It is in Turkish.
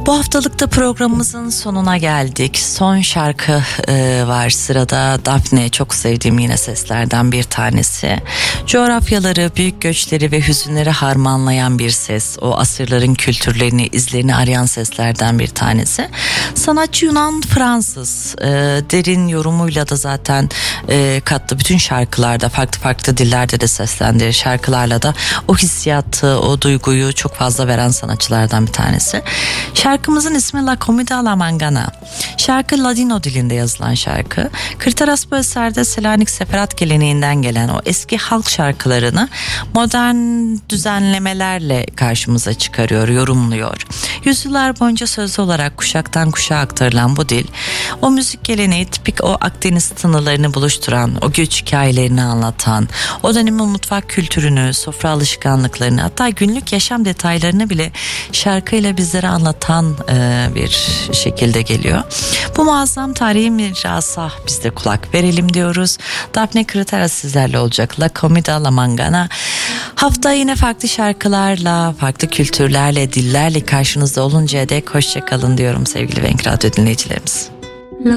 Bu haftalıkta programımızın sonuna geldik. Son şarkı var sırada. Daphne, çok sevdiğim yine seslerden bir tanesi. Coğrafyaları, büyük göçleri ve hüzünleri harmanlayan bir ses. O asırların kültürlerini, izlerini arayan seslerden bir tanesi. Sanatçı Yunan-Fransız. Derin yorumuyla da zaten kattı. Bütün şarkılarda, farklı farklı dillerde de seslendirir. Şarkılarla da o hissiyatı, o duyguyu çok fazla veren sanatçılardan bir tanesi. Şarkımızın ismi La Comida alla Mangana. Şarkı Ladino dilinde yazılan şarkı. Kırtaras bu eserde Selanik seferat geleneğinden gelen o eski halk şarkılarını modern düzenlemelerle karşımıza çıkarıyor, yorumluyor. Yüzyıllar boyunca sözlü olarak kuşaktan kuşağa aktarılan bu dil, o müzik geleneği tipik o Akdeniz tınılarını buluşturan, o göç hikayelerini anlatan, o dönemin mutfak kültürünü, sofra alışkanlıklarını, hatta günlük yaşam detaylarını bile şarkıyla bizlere anlatan bir şekilde geliyor. Bu muazzam tarihi mirasa biz de kulak verelim diyoruz. Daphne Kırtaras sizlerle olacak. La Comida alla Mangana. Hafta yine farklı şarkılarla, farklı kültürlerle, dillerle karşınızda oluncaya dek hoşça kalın diyorum sevgili Venk Radyo dinleyicilerimiz.